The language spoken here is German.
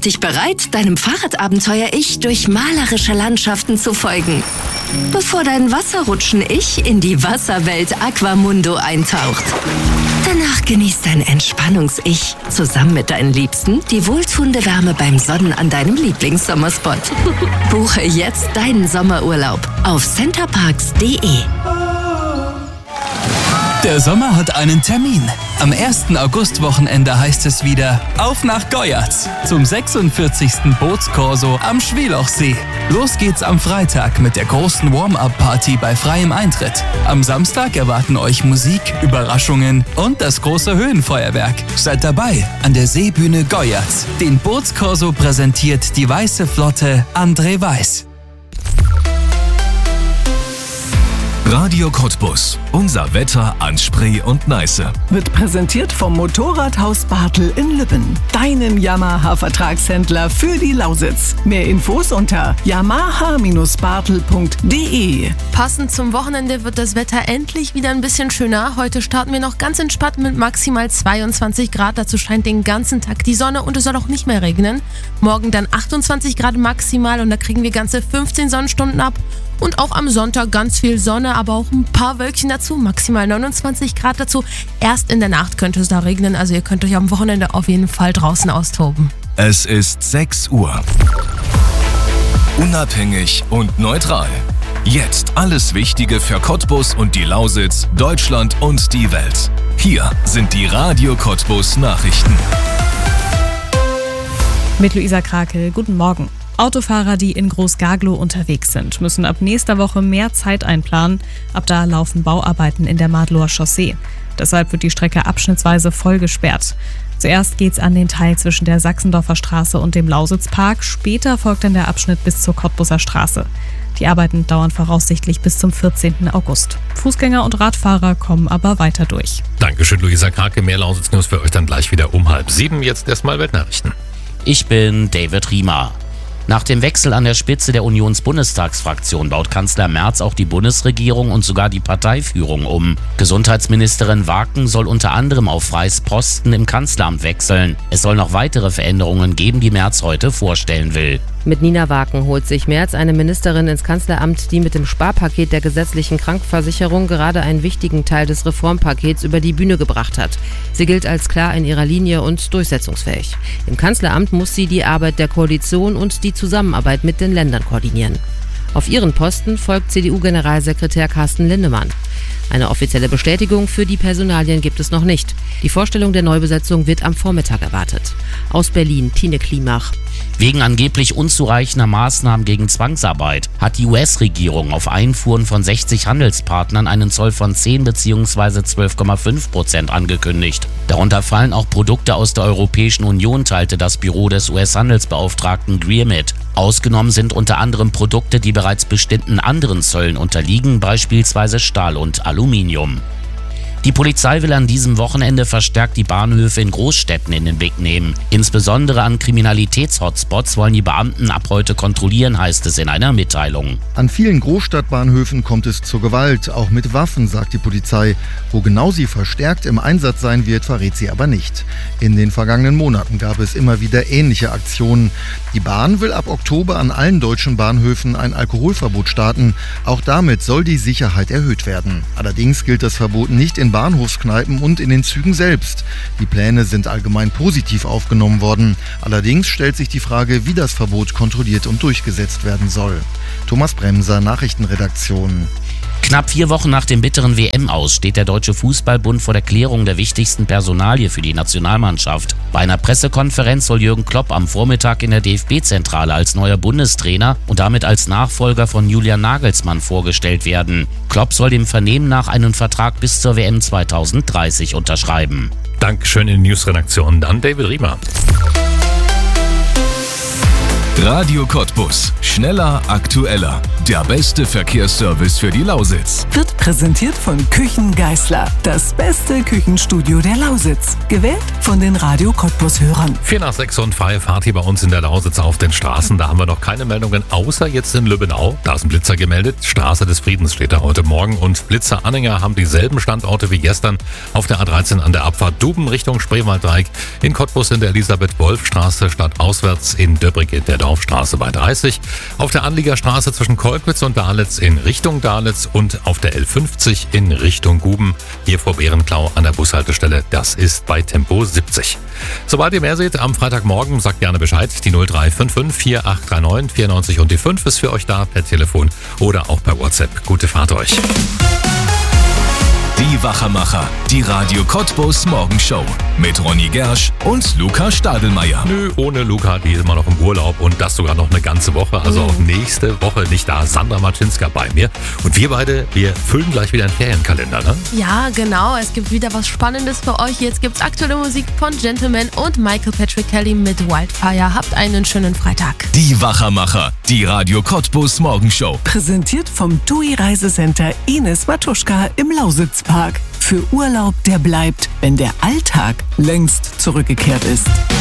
dich bereit, deinem Fahrradabenteuer-Ich durch malerische Landschaften zu folgen, bevor dein Wasserrutschen-Ich in die Wasserwelt Aquamundo eintaucht. Danach genießt dein Entspannungs-Ich zusammen mit deinen Liebsten die wohltuende Wärme beim Sonnen an deinem Lieblingssommerspot. Buche jetzt deinen Sommerurlaub auf centerparks.de. Der Sommer hat einen Termin. Am 1. August-Wochenende heißt es wieder auf nach Goyatz zum 46. Bootskorso am Schwielochsee. Los geht's am Freitag mit der großen Warm-Up-Party bei freiem Eintritt. Am Samstag erwarten euch Musik, Überraschungen und das große Höhenfeuerwerk. Seid dabei an der Seebühne Goyatz. Den Bootskorso präsentiert die Weiße Flotte André Weiß. Radio Cottbus. Unser Wetter an Spree und Neiße. Wird präsentiert vom Motorradhaus Bartel in Lübben. Deinem Yamaha-Vertragshändler für die Lausitz. Mehr Infos unter yamaha-bartel.de. Passend zum Wochenende wird das Wetter endlich wieder ein bisschen schöner. Heute starten wir noch ganz entspannt mit maximal 22 Grad. Dazu scheint den ganzen Tag die Sonne und es soll auch nicht mehr regnen. Morgen dann 28 Grad maximal und da kriegen wir ganze 15 Sonnenstunden ab. Und auch am Sonntag ganz viel Sonne, aber auch ein paar Wölkchen dazu, maximal 29 Grad dazu. Erst in der Nacht könnte es da regnen, also ihr könnt euch am Wochenende auf jeden Fall draußen austoben. Es ist 6 Uhr. Unabhängig und neutral. Jetzt alles Wichtige für Cottbus und die Lausitz, Deutschland und die Welt. Hier sind die Radio Cottbus Nachrichten. Mit Luisa Krakel, guten Morgen. Autofahrer, die in Groß-Gaglow unterwegs sind, müssen ab nächster Woche mehr Zeit einplanen. Ab da laufen Bauarbeiten in der Madloer Chaussee. Deshalb wird die Strecke abschnittsweise voll gesperrt. Zuerst geht's an den Teil zwischen der Sachsendorfer Straße und dem Lausitzpark. Später folgt dann der Abschnitt bis zur Cottbuser Straße. Die Arbeiten dauern voraussichtlich bis zum 14. August. Fußgänger und Radfahrer kommen aber weiter durch. Dankeschön, Luisa Krake. Mehr Lausitz-News für euch dann gleich wieder um 6:30. Jetzt erstmal Weltnachrichten. Ich bin David Riemer. Nach dem Wechsel an der Spitze der Unionsbundestagsfraktion baut Kanzler Merz auch die Bundesregierung und sogar die Parteiführung um. Gesundheitsministerin Waken soll unter anderem auf Freys Posten im Kanzleramt wechseln. Es soll noch weitere Veränderungen geben, die Merz heute vorstellen will. Mit Nina Waken holt sich Merz eine Ministerin ins Kanzleramt, die mit dem Sparpaket der gesetzlichen Krankenversicherung gerade einen wichtigen Teil des Reformpakets über die Bühne gebracht hat. Sie gilt als klar in ihrer Linie und durchsetzungsfähig. Im Kanzleramt muss sie die Arbeit der Koalition und die Zusammenarbeit mit den Ländern koordinieren. Auf ihren Posten folgt CDU-Generalsekretär Carsten Lindemann. Eine offizielle Bestätigung für die Personalien gibt es noch nicht. Die Vorstellung der Neubesetzung wird am Vormittag erwartet. Aus Berlin, Tine Klimach. Wegen angeblich unzureichender Maßnahmen gegen Zwangsarbeit hat die US-Regierung auf Einfuhren von 60 Handelspartnern einen Zoll von 10 bzw. 12,5% angekündigt. Darunter fallen auch Produkte aus der Europäischen Union, teilte das Büro des US-Handelsbeauftragten Greer mit. Ausgenommen sind unter anderem Produkte, die bereits bestimmten anderen Zöllen unterliegen, beispielsweise Stahl und Aluminium. Die Polizei will an diesem Wochenende verstärkt die Bahnhöfe in Großstädten in den Blick nehmen. Insbesondere an Kriminalitäts-Hotspots wollen die Beamten ab heute kontrollieren, heißt es in einer Mitteilung. An vielen Großstadtbahnhöfen kommt es zur Gewalt, auch mit Waffen, sagt die Polizei. Wo genau sie verstärkt im Einsatz sein wird, verrät sie aber nicht. In den vergangenen Monaten gab es immer wieder ähnliche Aktionen. Die Bahn will ab Oktober an allen deutschen Bahnhöfen ein Alkoholverbot starten. Auch damit soll die Sicherheit erhöht werden. Allerdings gilt das Verbot nicht in Bahnhofskneipen und in den Zügen selbst. Die Pläne sind allgemein positiv aufgenommen worden. Allerdings stellt sich die Frage, wie das Verbot kontrolliert und durchgesetzt werden soll. Thomas Bremser, Nachrichtenredaktion. Knapp 4 Wochen nach dem bitteren WM-Aus steht der Deutsche Fußballbund vor der Klärung der wichtigsten Personalie für die Nationalmannschaft. Bei einer Pressekonferenz soll Jürgen Klopp am Vormittag in der DFB-Zentrale als neuer Bundestrainer und damit als Nachfolger von Julian Nagelsmann vorgestellt werden. Klopp soll dem Vernehmen nach einen Vertrag bis zur WM 2030 unterschreiben. Dankeschön in den News-Redaktionen. Dann David Riemer. Radio Cottbus. Schneller, aktueller. Der beste Verkehrsservice für die Lausitz. Wird präsentiert von Küchen Geisler. Das beste Küchenstudio der Lausitz. Gewählt von den Radio Cottbus-Hörern. 4:06 und freie Fahrt hier bei uns in der Lausitz auf den Straßen. Da haben wir noch keine Meldungen, außer jetzt in Lübbenau. Da ist ein Blitzer gemeldet. Straße des Friedens steht da heute Morgen. Und Blitzer-Anhänger haben dieselben Standorte wie gestern auf der A13 an der Abfahrt Duben Richtung Spreewalddreieck. In Cottbus in der Elisabeth-Wolf-Straße stadtauswärts, in Döbrig in der Dorfstraße bei 30. Auf der Anliegerstraße zwischen Kolkwitz und Dahletz in Richtung Dahletz und auf der L50 in Richtung Guben. Hier vor Bärenklau an der Bushaltestelle. Das ist bei Tempo 70. Sobald ihr mehr seht am Freitagmorgen, sagt gerne Bescheid. Die 0355 4839 94 und die 5 ist für euch da per Telefon oder auch per WhatsApp. Gute Fahrt euch. Die Wachermacher, die Radio Cottbus Morgenshow mit Ronny Gersch und Luca Stadelmeier. Nö, ohne Luca, die ist immer noch im Urlaub und das sogar noch eine ganze Woche. Also auch nächste Woche nicht da. Sandra Marczynska bei mir. Und wir beide, wir füllen gleich wieder einen Ferienkalender, ne? Ja, genau. Es gibt wieder was Spannendes für euch. Jetzt gibt's aktuelle Musik von Gentleman und Michael Patrick Kelly mit Wildfire. Habt einen schönen Freitag. Die Wachermacher, die Radio Cottbus Morgenshow. Präsentiert vom TUI Reisecenter Ines Matuschka im Lausitzpark. Für Urlaub, der bleibt, wenn der Alltag längst zurückgekehrt ist.